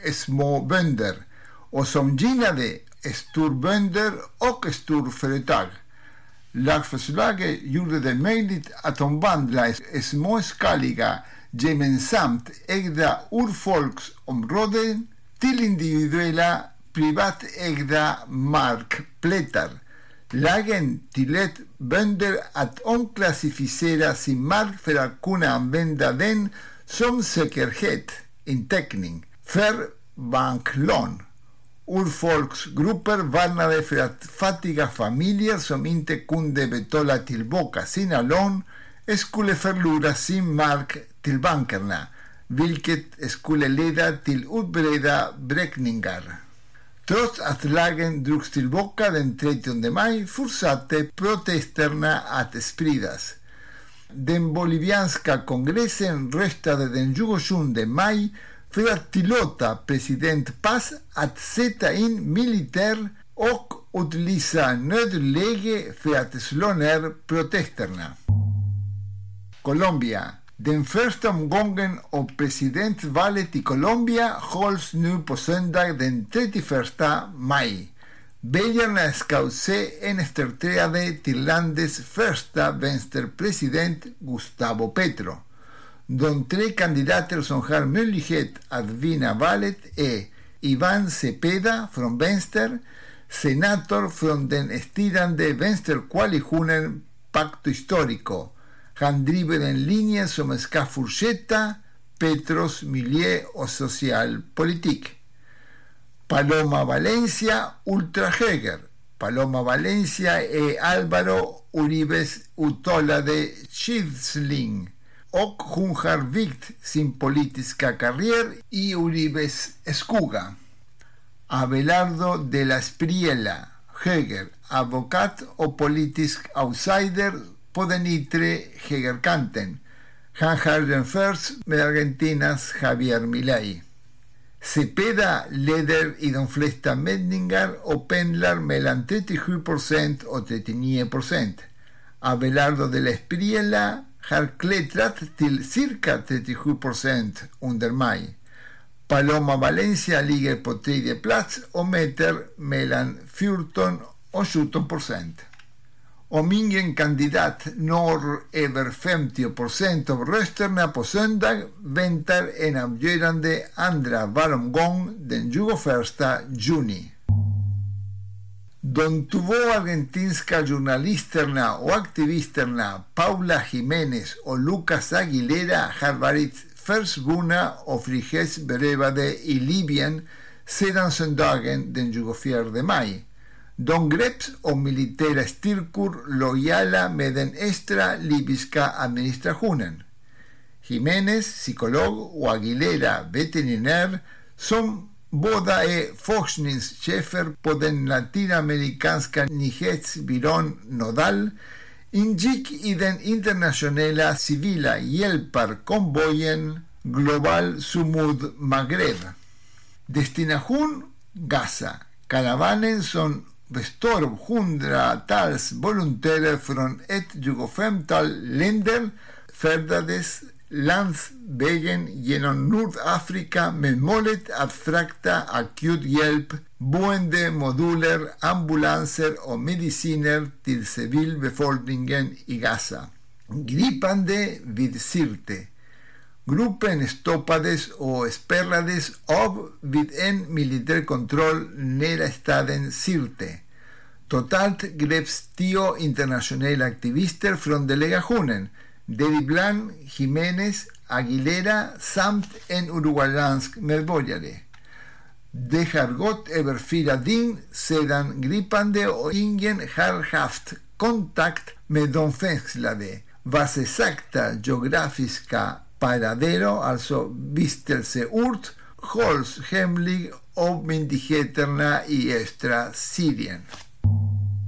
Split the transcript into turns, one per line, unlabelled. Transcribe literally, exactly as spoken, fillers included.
små bönder och som gynnade storbönder och storföretag. Lagförslaget gjorde det möjligt att omvandla småskaliga, gemensamt ägda urfolksområden till individuella, privatägda markplättar. Lagen tillät bönder att omklassificera sin mark för att kunna använda den som säkerhet, inteckning, för banklån. Urfolksgrupper varnade för att fattiga familjer som inte kunde betala tillbaka sina lån skulle förlora sin mark till bankerna, vilket skulle leda till utbredda vräkningar. Trots att lagen drogs tillbaka den trettionde maj fortsatte protesterna att spridas. Den bolivianska kongressen röstade den tjugosjunde maj för att tillåta president Paz att sätta in militär och utlysa nödläge för att slå ner protesterna. Colombia. Den första omgången av presidentvalet i Colombia hålls nu på söndag den trettioförsta maj. Väljarna ska utse en efterträdare till landets första vänsterpresident Gustavo Petro. De tre kandidater som har möjlighet att vinna valet är Iván Cepeda från vänster, senator från den styrande vänsterkoalitionen Pacto Histórico. Han driver en linje som ska fortsätta Petros miljö- och socialpolitik. Paloma Valencia, ultrahöger. Paloma Valencia är Álvaro Uribes uttalade skyddsling och hon har vikt sin politiska karriär i Uribes skugga. Abelardo de la Espriella, höger, advokat och politisk outsider på den yttre högerkanten. Han har jämförts med Argentinas Javier Milei. Cepeda leder i de flesta mätningar och pendlar mellan trettiosju procent och trettionio procent. Abelardo de la Espriella har klättrat till cirka trettiosju procent under maj. Paloma Valencia ligger på tredje plats och mäter mellan fjorton och sjutton procent. Om ingen kandidat når över femtio procent av rösterna på söndag väntar en avgörande andra valomgång den tjugoförsta juni. De två argentinska journalisterna och aktivisterna Paula Jiménez och Lucas Aguilera har varit försvunna och frihetsberövade i Libyen sedan söndagen den tjugofjärde maj. De greps av militära styrkor lojala med den extra libyska administrationen. Jiménez, psykolog, och Aguilera, veterinär, som båda är forskningschefer på den latinamerikanska nyhetsbyrån Nodal, ingick i den internationella civila hjälparkonvojen Global Sumud Maghreb. Destination Gaza. Karavanen som består av hundratals volontärer från ett tjugofemtal länder färdades landsvägen genom Nordafrika med målet att frakta akut hjälp, boendemoduler, ambulanser och mediciner till civilbefolkningen i Gaza. Gripande vid Sirte. Gruppen stoppades och spärrades av vid en militärkontroll nära staden Sirte. Totalt greps tio internationella aktivister från delegationen, däribland Jiménez, Aguilera samt en uruguayansk medborgare. Det har gått över fyra dygn sedan gripande och ingen har haft kontakt med de fängslade, vars exakta geografiska paradero, alltså vistelseort, hålls hemlig av myndigheterna i östra Syrien.